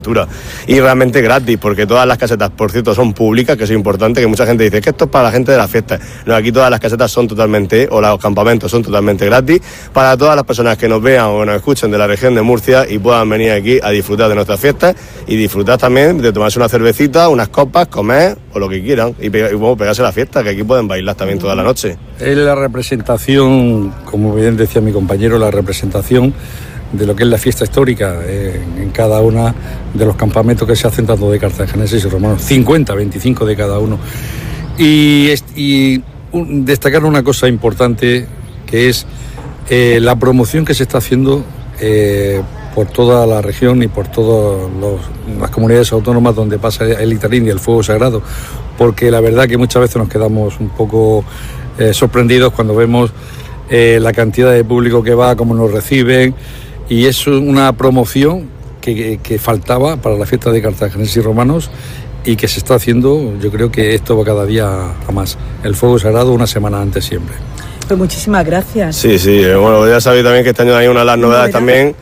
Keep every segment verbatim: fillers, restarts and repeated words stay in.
y realmente gratis, porque todas las casetas, por cierto, son públicas, que es importante, que mucha gente dice que esto es para la gente de la fiesta. No, aquí todas las casetas son totalmente, o los campamentos son totalmente gratis para todas las personas que nos vean o nos escuchen de la región de Murcia y puedan venir aquí a disfrutar de nuestras fiestas y disfrutar también de tomarse una cervecita, unas copas, comer o lo que quieran y, pe- y bueno, pegarse la fiesta, que aquí pueden bailar también toda la noche. Es la representación, como bien decía mi compañero, la representación de lo que es la fiesta histórica eh, en cada uno de los campamentos que se hacen tanto de cartagineses y romanos, cincuenta, veinticinco de cada uno. Y, y un, destacar una cosa importante que es eh, la promoción que se está haciendo eh, por toda la región y por todas las comunidades autónomas donde pasa el Itarín y el fuego sagrado, porque la verdad que muchas veces nos quedamos un poco eh, sorprendidos cuando vemos eh, la cantidad de público que va, cómo nos reciben. Y es una promoción que, que, que faltaba para la fiesta de cartagineses y romanos y que se está haciendo. Yo creo que esto va cada día a más. El fuego sagrado una semana antes siempre. Pues muchísimas gracias. Sí, sí, bueno, ya sabéis también que este año hay una de las novedades también.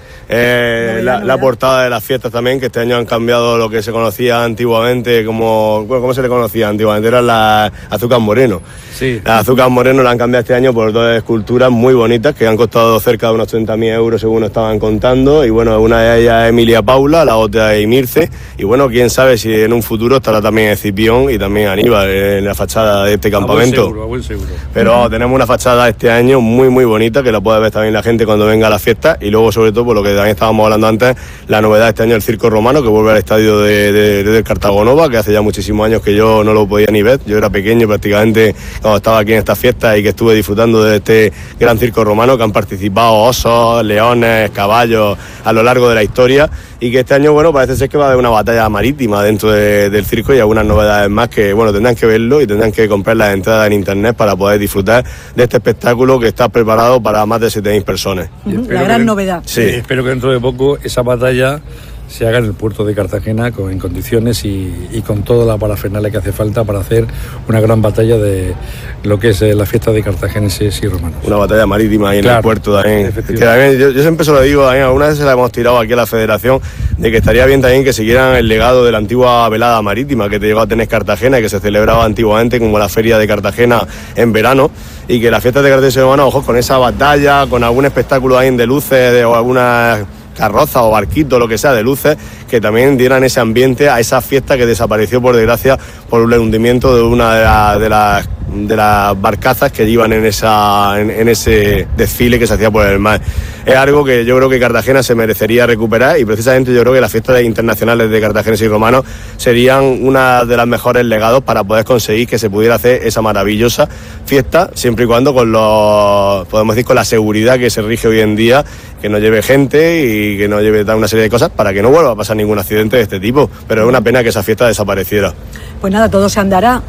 Eh, la, la portada de las fiestas también, que este año han cambiado lo que se conocía antiguamente como... Bueno, ¿cómo se le conocía antiguamente? Eran las azúcar moreno. Sí. Las azúcar moreno las han cambiado este año por dos esculturas muy bonitas que han costado cerca de unos treinta mil euros según estaban contando. Y bueno, una de ellas es Emilia Paula, la otra es Mirce. Y bueno, quién sabe si en un futuro estará también Escipión y también Aníbal en la fachada de este campamento. A buen seguro, a buen seguro. Pero uh-huh. tenemos una fachada este año muy muy bonita que la puede ver también la gente cuando venga a la fiesta. Y luego sobre todo por lo que también estábamos hablando antes, la novedad este año el circo romano que vuelve al estadio de, de, de, de Cartagonova, que hace ya muchísimos años que yo no lo podía ni ver. Yo era pequeño prácticamente cuando estaba aquí en esta fiesta y que estuve disfrutando de este gran circo romano, que han participado osos, leones, caballos a lo largo de la historia, y que este año, bueno, parece ser que va a haber una batalla marítima dentro de, del circo y algunas novedades más que, bueno, tendrán que verlo y tendrán que comprar las entradas en internet para poder disfrutar de este espectáculo que está preparado para más de siete mil personas. Uh-huh, la gran que, novedad. Sí, espero que dentro de poco esa batalla se haga en el puerto de Cartagena con, en condiciones y, y con toda la parafernalia que hace falta para hacer una gran batalla de lo que es eh, la fiesta de cartagineses y romanos. Una batalla marítima ahí claro, en el puerto también. Que también yo, yo siempre se lo digo, también, algunas veces la hemos tirado aquí a la federación, de que estaría bien también que siguieran el legado de la antigua velada marítima que te llegó a tener Cartagena y que se celebraba antiguamente como la feria de Cartagena en verano, y que las fiestas de cartagineses y romanos, ojo, con esa batalla, con algún espectáculo ahí de luces de, o algunas carroza o barquito, lo que sea, de luces, que también dieran ese ambiente a esa fiesta que desapareció, por desgracia, por el hundimiento de una de, la, de las de las barcazas que iban en esa en, en ese desfile que se hacía por el mar. Es algo que yo creo que Cartagena se merecería recuperar, y precisamente yo creo que las fiestas internacionales de cartagineses y romanos serían una de las mejores legados para poder conseguir que se pudiera hacer esa maravillosa fiesta, siempre y cuando con los, podemos decir, con la seguridad que se rige hoy en día, que no lleve gente y que no lleve una serie de cosas para que no vuelva a pasar ningún accidente de este tipo. Pero es una pena que esa fiesta desapareciera. Pues nada, todo se andará.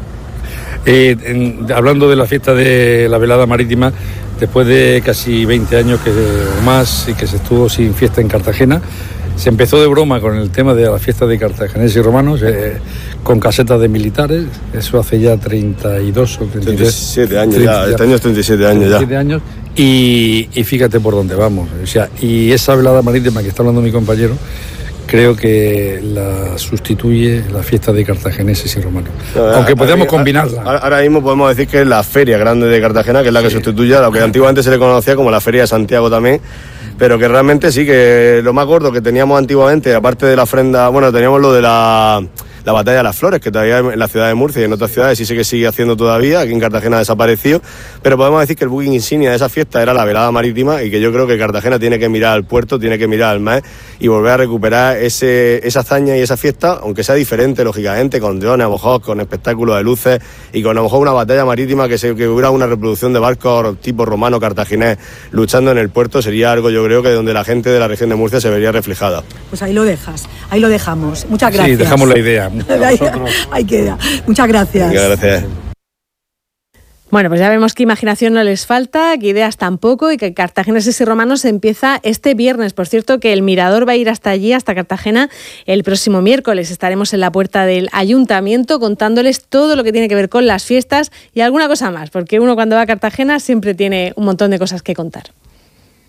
Eh, en, hablando de la fiesta de la velada marítima, después de casi veinte años que, o más y que se estuvo sin fiesta en Cartagena, se empezó de broma con el tema de la fiesta de cartagineses y romanos, eh, con casetas de militares. Eso hace ya treinta y dos o treinta y tres, treinta y siete años treinta, ya, este año es treinta y siete años treinta y siete ya. Años, y, y fíjate por dónde vamos. O sea, y esa velada marítima que está hablando mi compañero, creo que la sustituye la fiesta de cartagineses y romanos. No, aunque podemos combinarla. Ahora mismo podemos decir que es la feria grande de Cartagena, que es la que sí. sustituye a lo que antiguamente se le conocía como la feria de Santiago también, pero que realmente sí, que lo más gordo que teníamos antiguamente, aparte de la ofrenda, bueno, teníamos lo de la... la batalla de las flores, que todavía en la ciudad de Murcia y en otras ciudades sí sé que sigue haciendo todavía, aquí en Cartagena ha desaparecido, pero podemos decir que el buque insignia de esa fiesta era la velada marítima, y que yo creo que Cartagena tiene que mirar al puerto, tiene que mirar al mar y volver a recuperar ese, esa hazaña y esa fiesta, aunque sea diferente, lógicamente, con drones, a lo mejor con espectáculos de luces y con a lo mejor una batalla marítima, que, se, que hubiera una reproducción de barcos tipo romano cartaginés luchando en el puerto. Sería algo, yo creo, que donde la gente de la región de Murcia se vería reflejada. Pues ahí lo dejas, ahí lo dejamos. Muchas gracias. Sí, dejamos la idea. Ahí, ahí queda. Muchas gracias. Muchas gracias. Bueno, pues ya vemos que imaginación no les falta, que ideas tampoco, y que cartagineses y romanos empieza este viernes. Por cierto, que el Mirador va a ir hasta allí, hasta Cartagena, el próximo miércoles. Estaremos en la puerta del ayuntamiento contándoles todo lo que tiene que ver con las fiestas y alguna cosa más, porque uno cuando va a Cartagena siempre tiene un montón de cosas que contar.